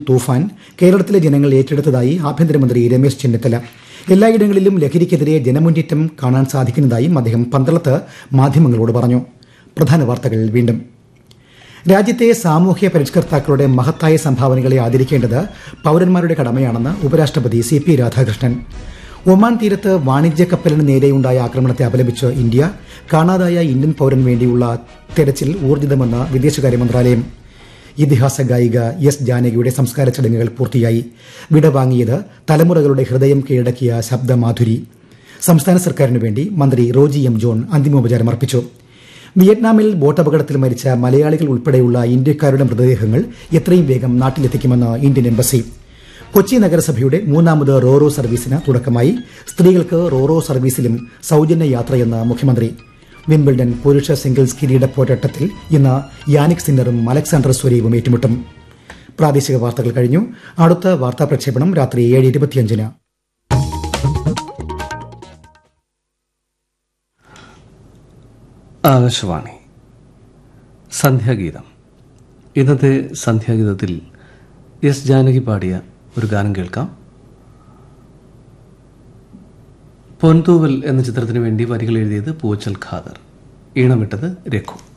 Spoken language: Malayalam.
തൂഫാൻ കേരളത്തിലെ ജനങ്ങൾ ഏറ്റെടുത്തതായി ആഭ്യന്തരമന്ത്രി രമേശ് ചെന്നിത്തല. എല്ലായിടങ്ങളിലും ലഹരിക്കെതിരെ ജനമുന്നേറ്റം കാണാൻ സാധിക്കുന്നതായും അദ്ദേഹം പന്തളത്ത് മാധ്യമങ്ങളോട് പറഞ്ഞു. പ്രധാന വാർത്തകൾ വീണ്ടും. രാജ്യത്തെ സാമൂഹ്യ പരിഷ്കർത്താക്കളുടെ മഹത്തായ സംഭാവനകളെ ആദരിക്കേണ്ടത് പൌരന്മാരുടെ കടമയാണെന്ന് ഉപരാഷ്ട്രപതി CP രാധാകൃഷ്ണൻ. ഒമാൻ തീരത്ത് വാണിജ്യ കപ്പലിന് നേരെയുണ്ടായ ആക്രമണത്തെ അപലപിച്ച് ഇന്ത്യ. കാണാതായ ഇന്ത്യൻ പൌരന് വേണ്ടിയുള്ള തെരച്ചിൽ ഊർജിതമെന്ന് വിദേശകാര്യ മന്ത്രാലയം. ഇതിഹാസ ഗായിക എസ് ജാനകിയുടെ സംസ്കാര ചടങ്ങുകൾ പൂർത്തിയായി. വിടവാങ്ങിയത് തലമുറകളുടെ ഹൃദയം കീഴടക്കിയ ശബ്ദമാധുരി. സംസ്ഥാന സർക്കാരിനു വേണ്ടി മന്ത്രി റോജി എം ജോൺ അന്തിമോപചാരം അർപ്പിച്ചു. വിയറ്റ്നാമിൽ ബോട്ടപകടത്തിൽ മരിച്ച മലയാളികൾ ഉൾപ്പെടെയുള്ള ഇന്ത്യക്കാരുടെ മൃതദേഹങ്ങൾ എത്രയും വേഗം നാട്ടിലെത്തിക്കുമെന്ന് ഇന്ത്യൻ എംബസി. കൊച്ചി നഗരസഭയുടെ 3ാമത് റോറോ സർവീസിന് തുടക്കമായി. സ്ത്രീകൾക്ക് റോറോ സർവീസിലും സൌജന്യ യാത്രയെന്ന് മുഖ്യമന്ത്രി. വിംബിൾഡൺ പുരുഷ സിംഗിൾസ് കിരീട പോരാട്ടത്തിൽ ഇന്ന് യാനിക് സിന്നറും അലക്സാണ്ടർ സ്വരേവും ഏറ്റുമുട്ടും. പ്രാദേശിക വാർത്തകൾ കഴിഞ്ഞു. അടുത്ത വാർത്താ പ്രക്ഷേപണം രാത്രി 7:25. ആകാശവാണി സന്ധ്യാഗീതം. ഇന്നത്തെ സന്ധ്യാഗീതത്തിൽ എസ് ജാനകി പാടിയ ഒരു ഗാനം കേൾക്കാം. പൊൻതൂവൽ എന്ന ചിത്രത്തിനു വേണ്ടി വരികൾ എഴുതിയത് പൂച്ചൽ ഖാദർ, ഈണമിട്ടത് രഘു.